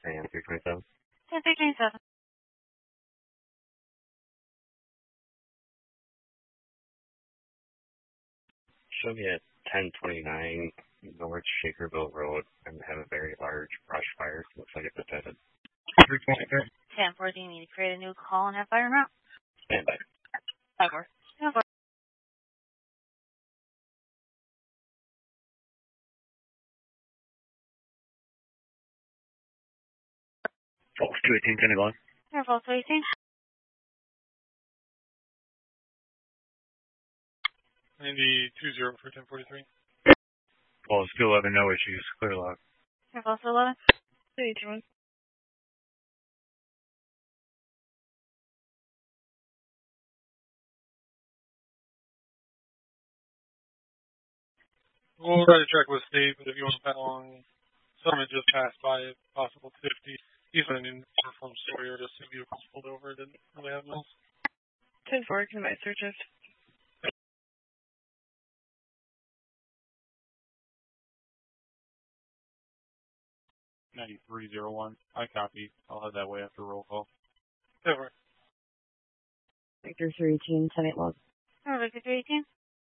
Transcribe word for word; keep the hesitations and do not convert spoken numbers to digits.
And three twenty-seven. ten three twenty-seven. Show me at ten twenty-nine North Shakerville Road and have a very large brush fire. Looks like it's attended. three twenty-three. ten fourteen, you need to create a new call and have fire route. Stand by. Five four. ten four. False two eighteen, Kenny Line. Air False two eighteen. ninety-two zero for ten forty-three. False two eleven, no issues. Clear log. Air False eleven. two eighteen. We'll try to check with state, but if you want to pass along, someone just passed by if possible fifty. He's running in from Sawyer, just two vehicles pulled over, didn't really have else. ten four, can my searches? ninety-three zero one. I copy. I'll head that way after roll call. Over. Victor three eighteen, ten eight log. Victor three eighteen.